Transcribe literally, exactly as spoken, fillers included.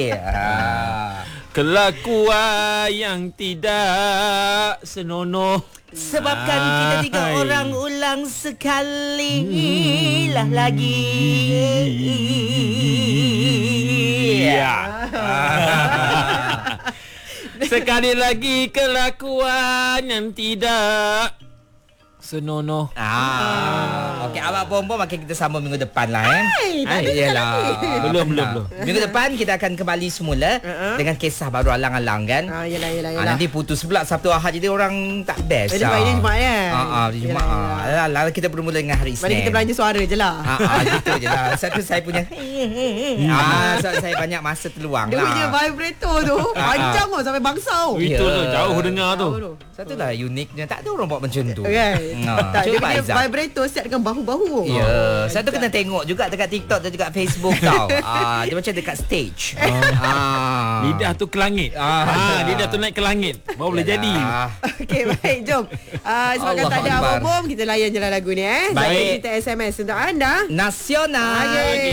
okey. Ah. Kelakuan yang tidak senonoh. Sebabkan kita tiga Hai. orang ulang sekali lah lagi. Ya. Sekali lagi kelakuan yang tidak senonoh. Ah, okey, awak bombo makin kita sambung minggu depan lah eh. Hai, tak Ah, ada iyalah. Belum, belum, belum. Minggu depan kita akan kembali semula Uh-uh. dengan kisah baru alang-alang kan. Ah, yelah, yelah, Ah, yelah. nanti putus pula Sabtu Ahad jadi orang tak best. Jadi Friday Jumaat kan? Ah, ah, di Jumaat. Yelah, Ah, Alah, kita bermula dengan hari Isnin. Mari kita belanja suara je lah. Ah, ah, gitu je lah. Satu saya punya ah, so saya banyak masa terluang Dia punya lah. vibrator tu panjang tau sampai bangsau. Itu tu Ya. jauh dengar tu. Tahu tu. Satu lah uniknya. Tak ada orang buat macam tu. Kan? Ah, Tak, dia cuba punya Aizat. vibrator set dengan bahu-bahu. Ya, saya tu kena tengok juga dekat TikTok dan juga Facebook tau. Ah, dia macam dekat stage. Ah. Lidah tu ke langit. Ah. Ah, lidah tu naik ke langit. Baru boleh jadi. Yalah. Okey, baik, jom. Uh, sebabkan Allah tak ada Akbar. abang bom, kita layan je lah lagu ni eh. Baik. Kita S M S untuk anda. Nasional. Okey.